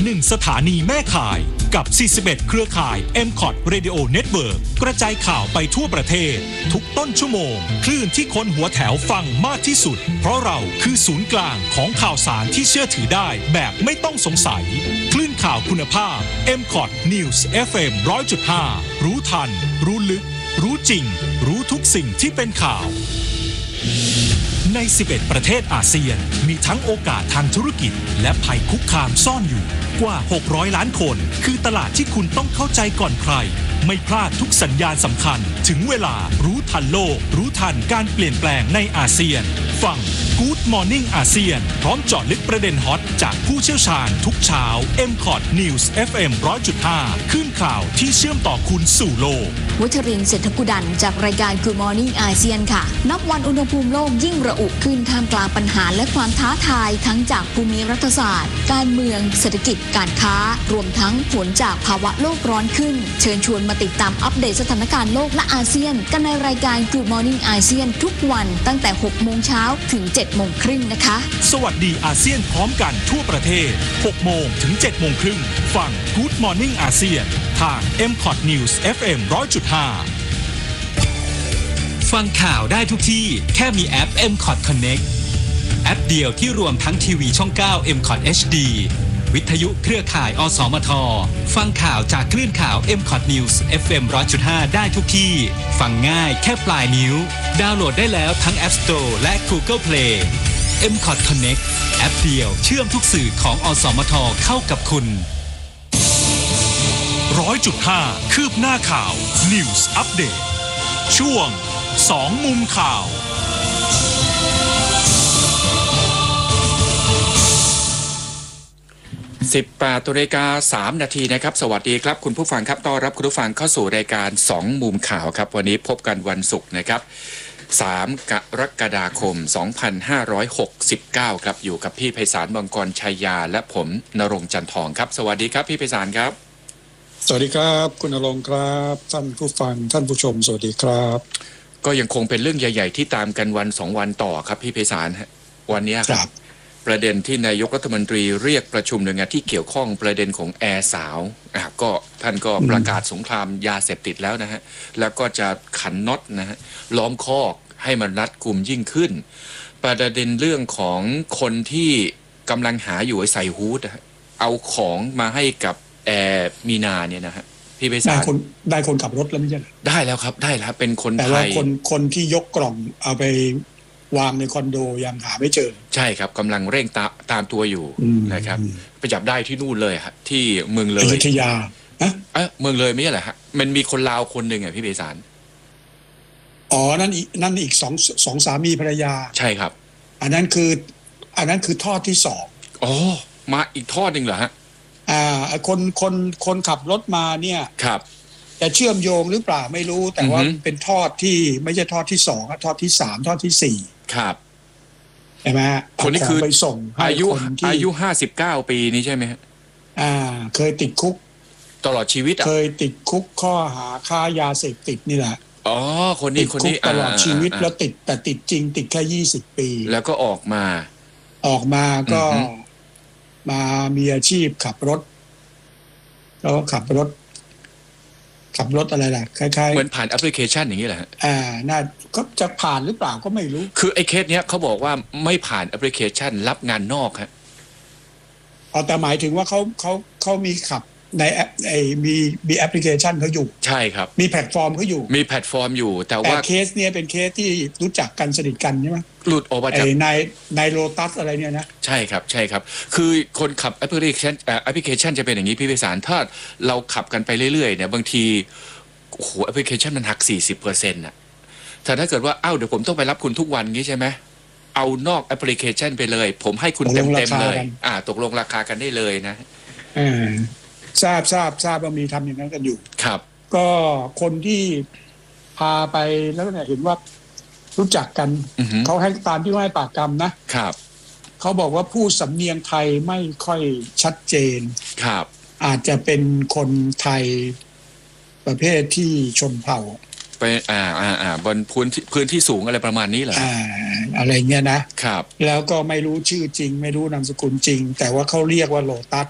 1 สถานีแม่ข่ายกับ 41 เครือข่าย MCOT Radio Network กระจายข่าวไปทั่วประเทศทุกต้นชั่วโมงคลื่นที่คนหัวแถวฟังมากที่สุดเพราะเราคือศูนย์กลางของข่าวสารที่เชื่อถือได้แบบไม่ต้องสงสัยคลื่นข่าวคุณภาพ MCOT News FM 100.5 รู้ทันรู้ลึกรู้จริงรู้ทุกสิ่งที่เป็นข่าวใน 11 ประเทศอาเซียนมีทั้งโอกาสทางธุรกิจและภัยคุกคามซ่อนอยู่กว่า600ล้านคนคือตลาดที่คุณต้องเข้าใจก่อนใครไม่พลาดทุกสัญญาณสำคัญถึงเวลารู้ทันโลกรู้ทันการเปลี่ยนแปลงในอาเซียนฟัง Good Morning อาเซียนพร้อมเจาะลึกประเด็นฮอตจากผู้เชี่ยวชาญทุกเช้า MCOT News FM 100.5 คลื่นข่าวที่เชื่อมต่อคุณสู่โลกวัชรินทร์ เศรษฐกุดันจากรายการ Good Morning อาเซียนค่ะนับวันอุณหภูมิโลกยิ่งระอุขึ้นท่ามกลางปัญหาและความท้าทายทั้งจากภูมิรัฐศาสตร์การเมืองเศรษฐกิจการค้ารวมทั้งผลจากภาวะโลกร้อนขึ้นเชิญชวนมาติดตามอัปเดตสถานการณ์โลกและอาเซียนกันในรายการ Good Morning อาเซียนทุกวันตั้งแต่ 6 โมงเช้าถึง 7 โมงครึ่งนะคะสวัสดีอาเซียนพร้อมกันทั่วประเทศ 6 โมงถึง 7 โมงครึ่งฟัง Good Morning อาเซียนทาง MCOT News FM 100.5 ฟังข่าวได้ทุกที่แค่มีแอป MCOT Connect แอปเดียวที่รวมทั้งทีวีช่อง 9 MCOT HD วิทยุเครือข่ายอสมทฟังข่าวจากคลื่นข่าว MCOT News FM 100.5 ได้ทุกที่ฟังง่ายแค่ปลายนิ้วดาวน์โหลดได้แล้วทั้ง App Store และ Google Play MCOT Connect แอปเดียวเชื่อมทุกสื่อของอสมทเข้ากับคุณ 100.5 คืบหน้าข่าว News Update ช่วง2 มุมข่าว 18:03 นาทีนะครับสวัสดีครับคุณผู้ฟังครับต้อนรับคุณผู้ฟังเข้าสู่รายการ2 มุมข่าวครับวันนี้พบกันวันศุกร์นะครับ3 กรกฎาคม 2569 ครับอยู่กับพี่ไพศาลมังกรชัยยาและผมณรงค์จันทองครับสวัสดีครับพี่ไพศาลครับสวัสดีครับคุณณรงค์ครับท่านผู้ฟังท่านผู้ชมสวัสดีครับก็ยังคงเป็นเรื่องใหญ่ๆที่ตามกันวัน2 วันต่อครับพี่ไพศาลวันนี้ครับประเด็นที่นายกรัฐมนตรีเรียกประชุมหน่วยงานที่เกี่ยวข้องประเด็นของแอร์สาวก็ท่านก็ประกาศสงครามยาเสพติดแล้วนะฮะแล้วก็จะขันน็อตนะฮะล้อมคอกให้มันรัดกุมยิ่งขึ้นประเด็นเรื่องของคนที่กำลังหาอยู่ใส่ฮูดเอาของมาให้กับแอร์มีนาเนี่ยนะฮะพี่ไปได้คนขับรถแล้วไม่ใช่ได้แล้วครับได้แล้วเป็นคนไทยแต่ว่าคนที่ยกกล่องเอาไปวางในคอนโดยังหาไม่เจอใช่ครับกำลังเร่งตามตัวอยู่นะครับไปจับได้ที่นู่นเลยฮะที่เมืองเลยอยุธยาเมืองเลยไม่ใช่เหรอฮะมันมีคนลาวคนหนึ่งพี่เบสารอ๋อนั่นอีกสองสามีภรรยาใช่ครับอันนั้นคือทอดที่2 อ๋อมาอีกทอดนึงเหรอฮะคนขับรถมาเนี่ยครับจะเชื่อมโยงหรือเปล่าไม่รู้แต่ว่าเป็นทอดที่ไม่ใช่ทอดที่2ทอดที่3ทอดที่4 ครับใช่ไหมคนนี้คือไปส่งอายุ59 ปีนี้ใช่ไหมฮะเคยติดคุกตลอดชีวิตเคยติดคุกข้อหาค้ายาเสพติดนี่แหละอ๋อคนนี้ตลอดชีวิตแล้วแต่ติดจริงติดแค่20 ปีแล้วก็ออกมาก็มามีอาชีพขับรถแล้วขับรถอะไรล่ะคล้ายๆเหมือนผ่านแอปพลิเคชันอย่างนี้แหละน่าก็จะผ่านหรือเปล่าก็ไม่รู้คือไอ้เคสเนี้ยเขาบอกว่าไม่ผ่านแอปพลิเคชันรับงานนอกฮะแต่หมายถึงว่าเขามีขับในแอปมีแอปพลิเคชันเขาอยู่ใช่ครับมีแพลตฟอร์มเขาอยู่มีแพลตฟอร์มอยู่แต่ว่าเคสเนี้ยเป็นเคสที่รู้จักกันสนิทกันใช่ไหมหลุดออกมาจากในโลตัสอะไรเนี่ยนะใช่ครับคือคนขับแอปพลิเคชันจะเป็นอย่างนี้พี่พิสารถ้าเราขับกันไปเรื่อยๆเนี่ยบางทีโอ้โหแอปพลิเคชันมันหัก 40% น่ะแต่ถ้าเกิดว่าเดี๋ยวผมต้องไปรับคุณทุกวันงี้ใช่ไหมเอานอกแอปพลิเคชันไปเลยผมให้คุณเต็มเลยตกลงราคากันได้เลยนะทราบว่ามีทำอย่างนั้นกันอยู่ครับก็คนที่พาไปแล้วเนี่ยเห็นว่ารู้จักกันเขาให้ตามที่ให้ปากคำนะครับเขาบอกว่าพูดสำเนียงไทยไม่ค่อยชัดเจนครับอาจจะเป็นคนไทยประเภทที่ชนเผ่าไปบนพื้นที่สูงอะไรประมาณนี้เหรออะไรเงี้ยนะครับแล้วก็ไม่รู้ชื่อจริงไม่รู้นามสกุลจริงแต่ว่าเขาเรียกว่าโลตัส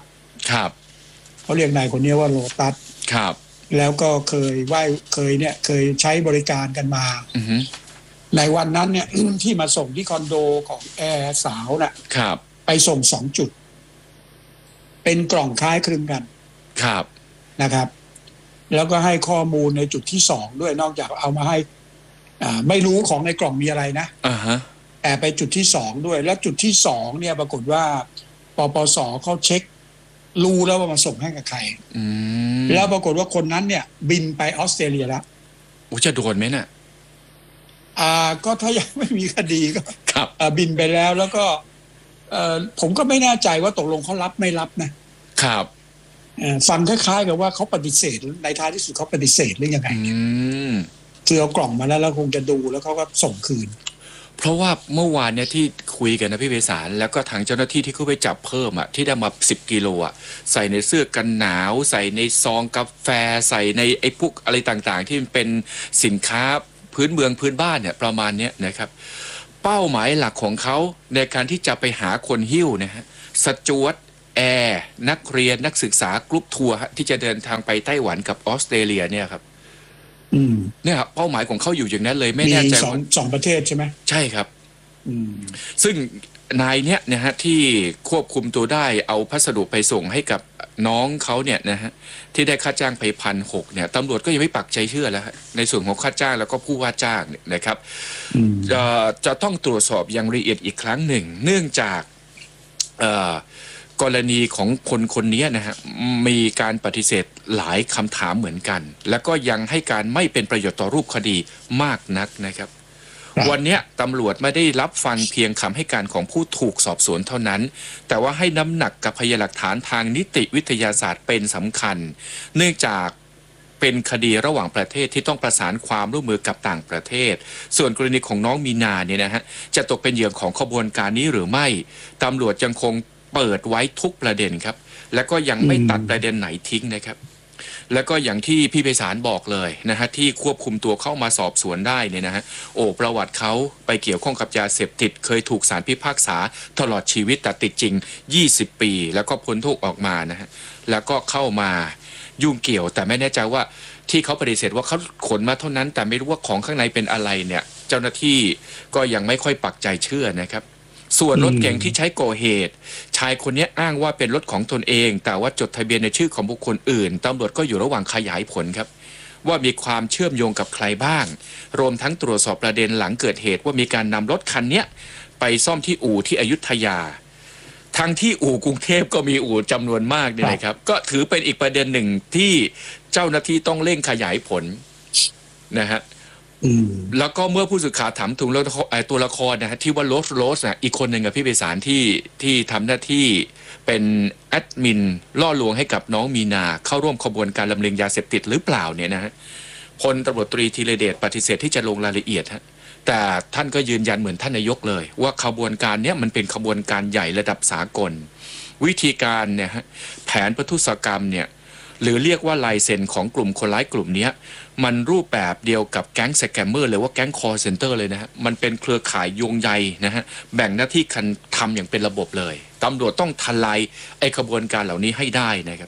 ครับเขาเรียกนายคนนี้ว่าโลตัสครับแล้วก็เคยใช้บริการกันมาในวันนั้นเนี่ย ที่มาส่งที่คอนโดของแอร์สาวน่ะครับไปส่ง2 จุดเป็นกล่องคล้ายคลึงกันครับนะครับแล้วก็ให้ข้อมูลในจุดที่2ด้วยนอกจากเอามาให้ไม่รู้ของในกล่องมีอะไรนะแต่ไปจุดที่2ด้วยแล้วจุดที่2เนี่ยปรากฏว่าปปสเขาเช็ครู้แล้วว่ามาส่งให้กับใครแล้วปรากฏว่าคนนั้นเนี่ยบินไปออสเตรเลียแล้วจะโดนไหมน่ะก็ถ้ายังไม่มีคดีก็ครับบินไปแล้วก็ผมก็ไม่แน่ใจว่าตกลงเขารับไม่รับนะครับฟังคล้ายๆกับว่าเขาปฏิเสธในท้ายที่สุดเขาปฏิเสธหรือยังไงคือเอากล่องมาแล้วคงจะดูแล้วเขาก็ส่งคืนเพราะว่าเมื่อวานเนี่ยที่คุยกันนะพี่ไพศาลแล้วก็ทางเจ้าหน้าที่ที่เขาไปจับเพิ่มที่ได้มา10 กิโลใส่ในเสื้อกันหนาวใส่ในซองกาแฟใส่ในไอ้พวกอะไรต่างๆที่เป็นสินค้าพื้นเมืองพื้นบ้านเนี่ยประมาณนี้นะครับเป้าหมายหลักของเขาในการที่จะไปหาคนหิ้วนะฮะสจ๊วตแอร์นักเรียนนักศึกษากรุ๊ปทัวร์ที่จะเดินทางไปไต้หวันกับออสเตรเลียเนี่ยครับเนี่ยครับเป้าหมายของเขาอยู่อย่างนั้นเลยไม่แน่ใจว่าสองประเทศใช่ไหมใช่ครับซึ่งนายเนี่ยนะฮะที่ควบคุมตัวได้เอาพัสดุไปส่งให้กับน้องเขาเนี่ยนะฮะที่ได้ค่าจ้างไป1,600เนี่ยตำรวจก็ยังไม่ปักใจเชื่อแล้วในส่วนของค่าจ้างแล้วก็ผู้ว่าจ้างเนี่ยนะครับจะต้องตรวจสอบอย่างละเอียดอีกครั้งหนึ่งเนื่องจากกรณีของคนนี้นะฮะมีการปฏิเสธหลายคำถามเหมือนกันแล้วก็ยังให้การไม่เป็นประโยชน์ต่อรูปคดีมากนักนะครับวันนี้ตำรวจไม่ได้รับฟังเพียงคำให้การของผู้ถูกสอบสวนเท่านั้นแต่ว่าให้น้ำหนักกับพยานหลักฐานทางนิติวิทยาศาสตร์เป็นสำคัญเนื่องจากเป็นคดีระหว่างประเทศที่ต้องประสานความร่วมมือกับต่างประเทศส่วนกรณีของน้องมีนาเนี่ยนะฮะจะตกเป็นเหยื่อของขบวนการนี้หรือไม่ตำรวจยังคงเปิดไว้ทุกประเด็นครับและก็ยังไม่ตัดประเด็นไหนทิ้งนะครับแล้วก็อย่างที่พี่ไพศาลบอกเลยนะฮะที่ควบคุมตัวเข้ามาสอบสวนได้เนี่ยนะฮะประวัติเขาไปเกี่ยวข้องกับยาเสพติดเคยถูกศาลพิพากษาตลอดชีวิตแต่ติดจริง20 ปีแล้วก็พ้นโทษออกมานะฮะแล้วก็เข้ามายุ่งเกี่ยวแต่ไม่แน่ใจว่าที่เขาปฏิเสธว่าเขาขนมาเท่านั้นแต่ไม่รู้ว่าของข้างในเป็นอะไรเนี่ยเจ้าหน้าที่ก็ยังไม่ค่อยปักใจเชื่อนะครับส่วนรถเก๋งที่ใช้ก่อเหตุชายคนนี้อ้างว่าเป็นรถของตนเองแต่ว่าจดทะเบียนในชื่อของบุคคลอื่นตำรวจก็อยู่ระหว่างขยายผลครับว่ามีความเชื่อมโยงกับใครบ้างรวมทั้งตรวจสอบประเด็นหลังเกิดเหตุว่ามีการนำรถคันนี้ไปซ่อมที่อู่ที่อยุธยาทั้งที่อู่กรุงเทพก็มีอู่จำนวนมากนี่นะครับก็ถือเป็นอีกประเด็นหนึ่งที่เจ้าหน้าที่ต้องเร่งขยายผลนะฮะแล้วก็เมื่อผู้สื่อข่าวถามถึงตัวละครนะฮะที่ว่าโรสอีกคนหนึ่งกับพี่ไพศาลที่ทำหน้าที่เป็นแอดมินล่อลวงให้กับน้องมีนาเข้าร่วมขบวนการลำเลียงยาเสพติดหรือเปล่าเนี่ยนะฮะพลตำรวจตรีธีรเดชปฏิเสธที่จะลงรายละเอียดฮะแต่ท่านก็ยืนยันเหมือนท่านนายกเลยว่าขบวนการนี้มันเป็นขบวนการใหญ่ระดับสากลวิธีการเนี่ยฮะแผนประทุษกรรมเนี่ยหรือเรียกว่าลายเซ็นของกลุ่มคนร้ายกลุ่มนี้มันรูปแบบเดียวกับแก๊งสแกมเมอร์หรือว่าแก๊งคอลเซ็นเตอร์เลยนะฮะมันเป็นเครือข่ายโยงใยนะฮะแบ่งหน้าที่กันทำอย่างเป็นระบบเลยตำรวจต้องทลายไอ้ขบวนการเหล่านี้ให้ได้นะครับ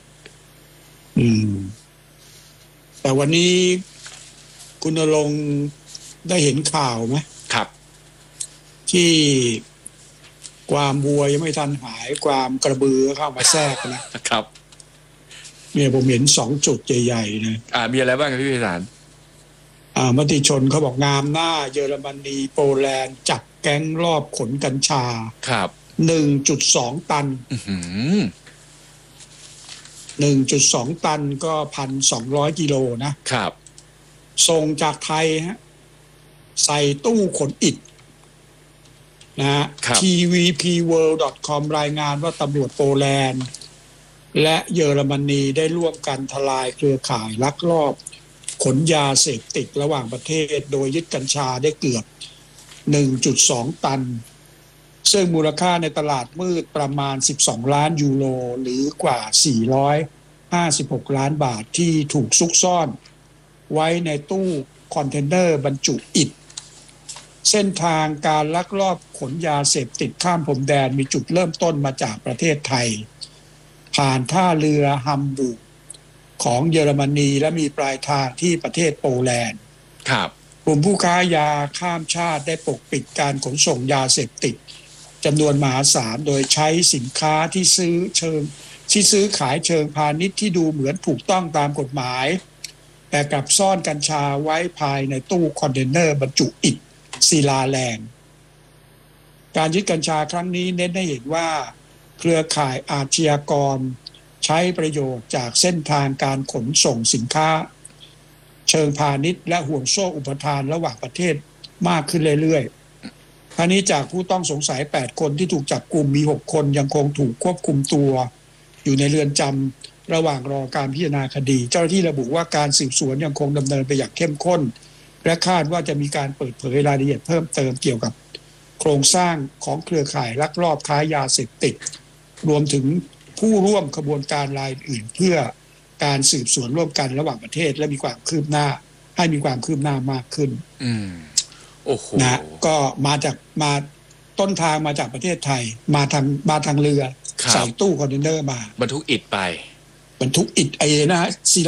แต่วันนี้คุณณรงค์ได้เห็นข่าวไหมครับที่ความวัวยังไม่ทันหายความกระบือเข้ามาแทรกนะครับเนี่ยผมเห็น2 จุดใหญ่ๆนะมีอะไรบ้างครับพี่ไพศาลมติชนเขาบอกงามหน้าเยอรมนีโปแลนด์จับแก๊งรอบขนกัญชาครับ 1.2 ตัน1.2 ตันก็ 1,200 กิโลนะครับส่งจากไทยฮะใส่ตู้ขนอิฐนะฮะ tvpworld.com รายงานว่าตำรวจโปแลนด์และเยอรมนีได้ร่วมกันทลายเครือข่ายลักลอบขนยาเสพติดระหว่างประเทศโดยยึดกัญชาได้เกือบ 1.2 ตันซึ่งมูลค่าในตลาดมืดประมาณ12 ล้านยูโรหรือกว่า456 ล้านบาทที่ถูกซุกซ่อนไว้ในตู้คอนเทนเนอร์บรรจุอิฐเส้นทางการลักลอบขนยาเสพติดข้ามพรมแดนมีจุดเริ่มต้นมาจากประเทศไทยผ่านท่าเรือฮัมบูร์กของเยอรมนีและมีปลายทางที่ประเทศโปแลนด์ครับกลุ่มผู้ค้ายาข้ามชาติได้ปกปิดการขนส่งยาเสพติดจำนวนมหาศาลโดยใช้สินค้าที่ซื้อขายเชิงพาณิชย์ที่ดูเหมือนถูกต้องตามกฎหมายแต่กลับซ่อนกัญชาไว้ภายในตู้คอนเทนเนอร์บรรจุอิฐศิลาแรงการยึดกัญชาครั้งนี้เน้นให้เห็นว่าเครือข่ายอาชญากรใช้ประโยชน์จากเส้นทางการขนส่งสินค้าเชิงพาณิชย์และห่วงโซ่อุปทานระหว่างประเทศมากขึ้นเรื่อยๆทั้งนี้จากผู้ต้องสงสัย8คนที่ถูกจับกุมมี6คนยังคงถูกควบคุมตัวอยู่ในเรือนจำระหว่างรอการพิจารณาคดีเจ้าหน้าที่ระบุว่าการสืบสวนยังคงดำเนินไปอย่างเข้มข้นและคาดว่าจะมีการเปิดเผยรายละเอียดเพิ่มเติมเกี่ยวกับโครงสร้างของเครือข่ายลักลอบค้ายาเสพติดรวมถึงผู้ร่วมขบวนการรายอื่นเพื่อการสืบสวนร่วมกันระหว่างประเทศและมีความคืบหน้าให้มีความคืบหน้ามากขึ้นโอ้โหนะก็มาต้นทางมาจากประเทศไทยมาทางเรือใส่ตู้คอนเทนเนอร์มาบรรทุกอิฐไปบรรทุกอิฐนะ